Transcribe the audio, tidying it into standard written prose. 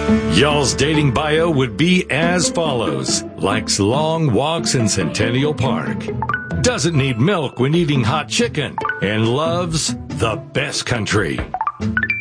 Y'all's dating bio would be as follows. Likes long walks in Centennial Park. Doesn't need milk when eating hot chicken. And loves the best country.